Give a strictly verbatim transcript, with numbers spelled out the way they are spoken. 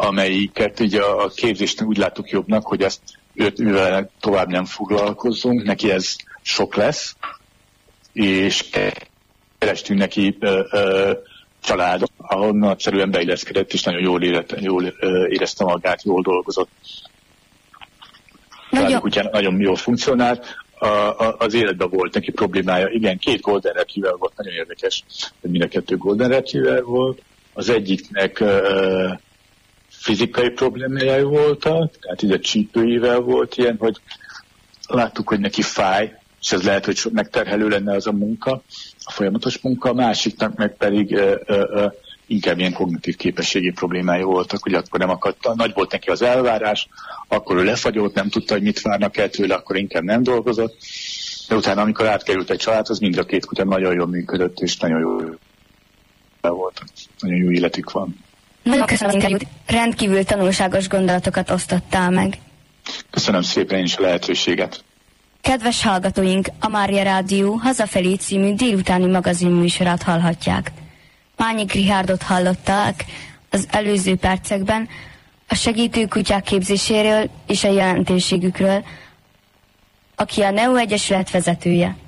amelyiket ugye a képzésnél úgy láttuk jobbnak, hogy ezt őt, ővel tovább nem foglalkozzunk, neki ez sok lesz, és kerestünk neki ö, ö, családot, ahol nagyszerűen beilleszkedett, és nagyon jól, élet, jól ö, érezte magát, jól dolgozott. Nagyon, ugye, nagyon jól funkcionált. A, a, az életben volt neki problémája. Igen, két Golden Retriever volt, nagyon érdekes, hogy mind a kettő Golden Retriever volt. Az egyiknek ö, fizikai problémájai voltak, tehát így a csípőivel volt ilyen, hogy láttuk, hogy neki fáj, és ez lehet, hogy megterhelő lenne az a munka, a folyamatos munka, a másiknak meg pedig ö, ö, ö, inkább ilyen kognitív képességi problémái voltak, hogy akkor nem akadta. Nagy volt neki az elvárás, akkor ő lefagyott, nem tudta, hogy mit várnak el tőle, akkor inkább nem dolgozott. De utána, amikor átkerült egy családhoz, mind a két kutya nagyon jól működött, és nagyon jó volt. Nagyon jó életük van. Nagyon köszönöm, hogy rendkívül tanulságos gondolatokat osztottál meg. Köszönöm szépen én is a lehetőséget. Kedves hallgatóink, a Mária Rádió Hazafelé című délutáni magazinműsorát hallhatják. Mányik Richárdot hallották az előző percekben a segítő kutyák képzéséről és a jelentőségükről, aki a Neo Egyesület vezetője.